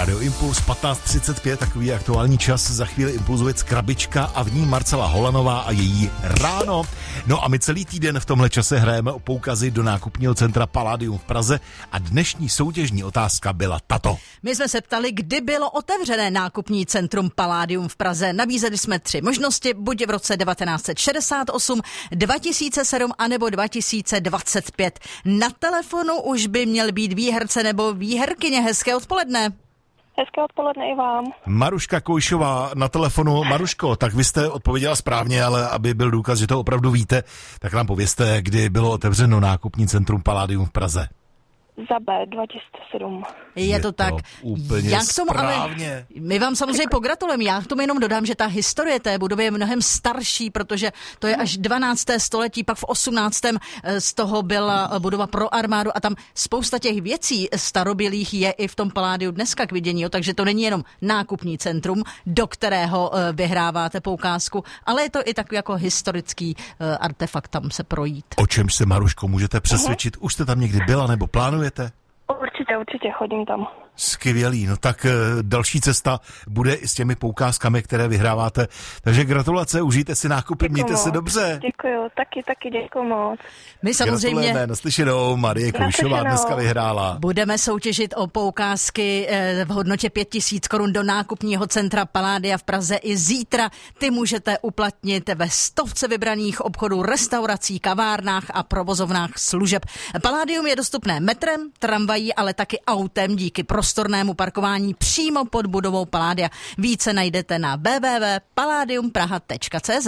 Radio Impuls 15:35, takový aktuální čas. Za chvíli Impulzovec Krabička a v ní Marcela Holanová a její ráno. No a my celý týden v tomhle čase hrajeme o poukazy do nákupního centra Palladium v Praze a dnešní soutěžní otázka byla tato. My jsme se ptali, kdy bylo otevřené nákupní centrum Palladium v Praze. Nabízeli jsme 3 možnosti, buď v roce 1968, 2007 anebo 2025. Na telefonu už by měl být výherce nebo výherkyně. Hezké odpoledne. Hezké odpoledne i vám. Maruška Kojšová na telefonu. Maruško, tak vy jste odpověděla správně, ale aby byl důkaz, že to opravdu víte, tak nám povězte, kdy bylo otevřeno nákupní centrum Palladium v Praze. Za B 2007. Je to tak. Úplně Já k tomu, správně. ale my vám samozřejmě pogratulujeme. Já k tomu jenom dodám, že ta historie té budovy je mnohem starší, protože to je až 12. století, pak v 18. z toho byla budova pro armádu a tam spousta těch věcí starobylých je i v tom Palladiu dneska k vidění, jo, takže to není jenom nákupní centrum, do kterého vyhráváte poukázku, ale je to i takový jako historický artefakt tam se projít. O čem se, Maruško, můžete přesvědčit? Už jste tam někdy byla nebo plánujete? Určitě, chodím tam. Skvělý, no tak další cesta bude i s těmi poukázkami, které vyhráváte. Takže gratulace, užijte si nákupy, mějte se dobře. Děkuju, taky děkuju moc. My samozřejmě... Gratulujeme, naslyšenou, Marie Kojšová dneska vyhrála. Budeme soutěžit o poukázky v hodnotě 5 000 korun do nákupního centra Palladia v Praze i zítra. Ty můžete uplatnit ve 100 vybraných obchodů, restaurací, kavárnách a provozovnách služeb. Palladium je dostupné metrem, tramvají, ale taky autem díky prostornému parkování přímo pod budovou Palladia. Více najdete na www.palladiumpraha.cz.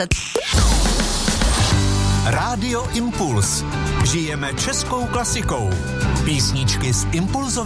Rádio Impuls. Žijeme českou klasikou. Písničky z Impulzové